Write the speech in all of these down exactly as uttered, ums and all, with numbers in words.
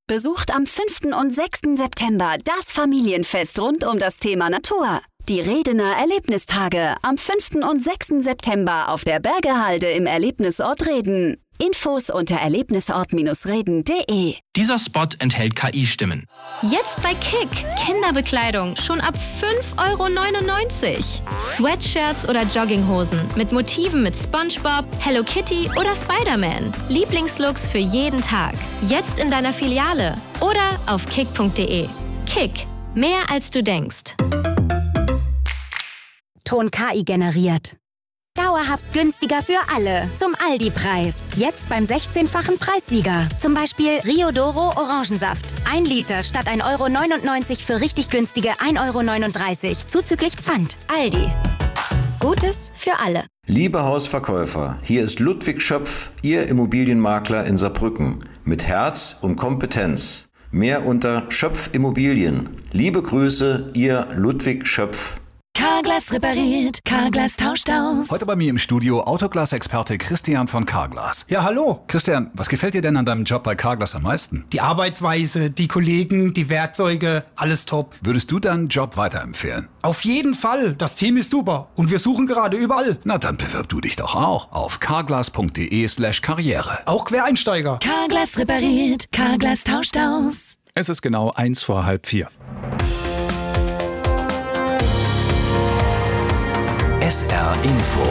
besucht am fünften und sechsten September das Familienfest rund um das Thema Natur. Die Redener Erlebnistage am fünften und sechsten September auf der Bergehalde im Erlebnisort Reden. Infos unter erlebnisort reden punkt de. Dieser Spot enthält K I-Stimmen. Jetzt bei Kick. Kinderbekleidung schon ab fünf Euro neunundneunzig. Sweatshirts oder Jogginghosen mit Motiven mit SpongeBob, Hello Kitty oder Spider-Man. Lieblingslooks für jeden Tag. Jetzt in deiner Filiale oder auf kick punkt de. Kick. Mehr als du denkst. Ton K I generiert. Dauerhaft günstiger für alle. Zum Aldi-Preis. Jetzt beim sechzehnfachen Preissieger. Zum Beispiel Riodoro Orangensaft. Ein Liter statt ein Euro neunundneunzig für richtig günstige ein Euro neununddreißig. Zuzüglich Pfand. Aldi. Gutes für alle. Liebe Hausverkäufer, hier ist Ludwig Schöpf, Ihr Immobilienmakler in Saarbrücken. Mit Herz und Kompetenz. Mehr unter Schöpf Immobilien. Liebe Grüße, Ihr Ludwig Schöpf. Carglass repariert, Carglass tauscht aus. Heute bei mir im Studio Autoglas-Experte Christian von Carglass. Ja, hallo. Christian, was gefällt dir denn an deinem Job bei Carglass am meisten? Die Arbeitsweise, die Kollegen, die Werkzeuge, alles top. Würdest du deinen Job weiterempfehlen? Auf jeden Fall. Das Team ist super. Und wir suchen gerade überall. Na, dann bewirb du dich doch auch auf carglass punkt de slash karriere. Auch Quereinsteiger. Carglass repariert, Carglass tauscht aus. Es ist genau eins vor halb vier. S R Info.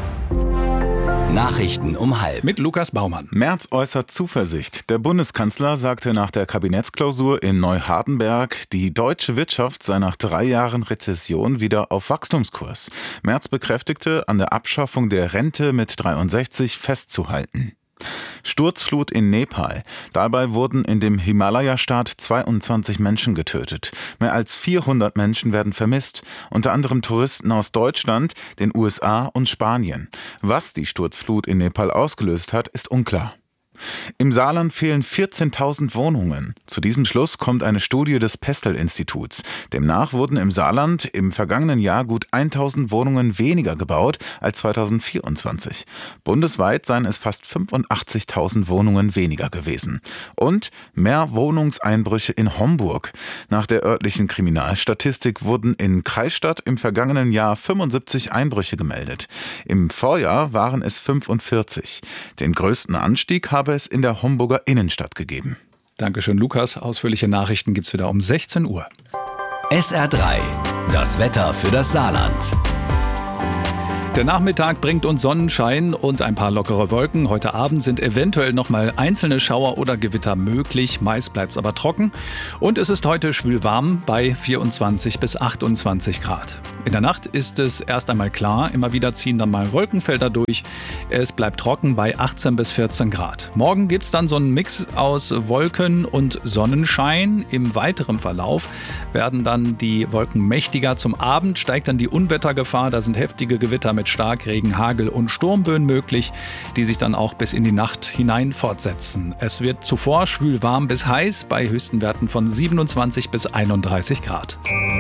Nachrichten um halb. Mit Lukas Baumann. Merz äußert Zuversicht. Der Bundeskanzler sagte nach der Kabinettsklausur in Neuhardenberg, die deutsche Wirtschaft sei nach drei Jahren Rezession wieder auf Wachstumskurs. Merz bekräftigte, an der Abschaffung der Rente mit dreiundsechzig festzuhalten. Sturzflut in Nepal. Dabei wurden in dem Himalaya-Staat zweiundzwanzig Menschen getötet. Mehr als vierhundert Menschen werden vermisst, unter anderem Touristen aus Deutschland, den U S A und Spanien. Was die Sturzflut in Nepal ausgelöst hat, ist unklar. Im Saarland fehlen vierzehntausend Wohnungen. Zu diesem Schluss kommt eine Studie des Pestel-Instituts. Demnach wurden im Saarland im vergangenen Jahr gut tausend Wohnungen weniger gebaut als zweitausendvierundzwanzig. Bundesweit seien es fast fünfundachtzigtausend Wohnungen weniger gewesen. Und mehr Wohnungseinbrüche in Homburg. Nach der örtlichen Kriminalstatistik wurden in Kreisstadt im vergangenen Jahr fünfundsiebzig Einbrüche gemeldet. Im Vorjahr waren es fünfundvierzig. Den größten Anstieg habe es in der Homburger Innenstadt gegeben. Dankeschön, Lukas. Ausführliche Nachrichten gibt's wieder um sechzehn Uhr. S R drei. Das Wetter für das Saarland. Der Nachmittag bringt uns Sonnenschein und ein paar lockere Wolken. Heute Abend sind eventuell noch mal einzelne Schauer oder Gewitter möglich. Meist bleibt es aber trocken. Und es ist heute schwül warm bei vierundzwanzig bis achtundzwanzig Grad. In der Nacht ist es erst einmal klar. Immer wieder ziehen dann mal Wolkenfelder durch. Es bleibt trocken bei achtzehn bis vierzehn Grad. Morgen gibt es dann so einen Mix aus Wolken und Sonnenschein. Im weiteren Verlauf werden dann die Wolken mächtiger. Zum Abend steigt dann die Unwettergefahr. Da sind heftige Gewitter mit Starkregen, Hagel und Sturmböen möglich, die sich dann auch bis in die Nacht hinein fortsetzen. Es wird zuvor schwül warm bis heiß bei höchsten Werten von siebenundzwanzig bis einunddreißig Grad.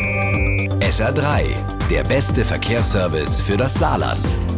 S R drei, der beste Verkehrsservice für das Saarland.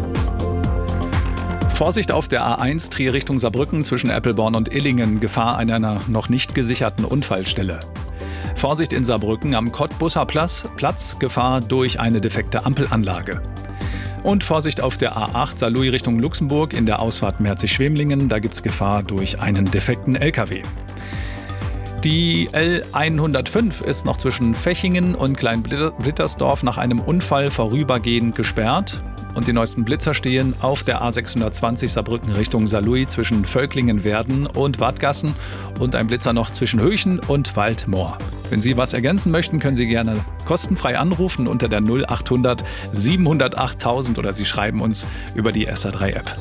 Vorsicht auf der A eins Trier Richtung Saarbrücken zwischen Eppelborn und Illingen. Gefahr einer noch nicht gesicherten Unfallstelle. Vorsicht in Saarbrücken am Cottbusser Platz, Platz, Gefahr durch eine defekte Ampelanlage. Und Vorsicht auf der A acht Saarlouis Richtung Luxemburg in der Ausfahrt Merzig-Schwemlingen. Da gibt es Gefahr durch einen defekten L K W. Die L hundertfünf ist noch zwischen Fechingen und Kleinblittersdorf nach einem Unfall vorübergehend gesperrt. Und die neuesten Blitzer stehen auf der A sechshundertzwanzig Saarbrücken Richtung Saarlouis zwischen Völklingen-Werden und Wadgassen und ein Blitzer noch zwischen Höchen und Waldmoor. Wenn Sie was ergänzen möchten, können Sie gerne kostenfrei anrufen unter der null achthundert siebenhundertacht tausend oder Sie schreiben uns über die S R drei App.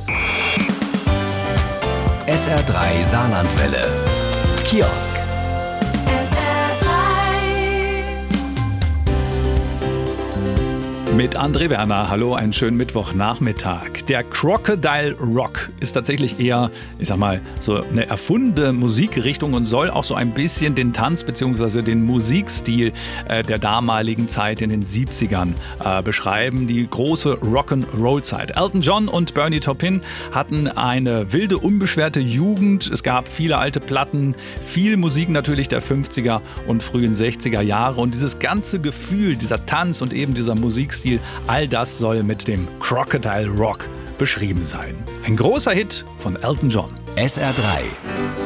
S R drei Saarlandwelle. Kiosk. S R drei. Mit André Werner. Hallo, einen schönen Mittwochnachmittag. Der Crocodile Rock ist tatsächlich eher, ich sag mal, so eine erfundene Musikrichtung und soll auch so ein bisschen den Tanz bzw. den Musikstil äh, der damaligen Zeit in den siebzigern äh, beschreiben. Die große Rock'n'Roll-Zeit. Elton John und Bernie Taupin hatten eine wilde, unbeschwerte Jugend. Es gab viele alte Platten, viel Musik natürlich der fünfziger und frühen sechziger Jahre. Und dieses ganze Gefühl, dieser Tanz und eben dieser Musikstil, all das soll mit dem Crocodile Rock beschrieben sein. Ein großer Hit von Elton John. S R drei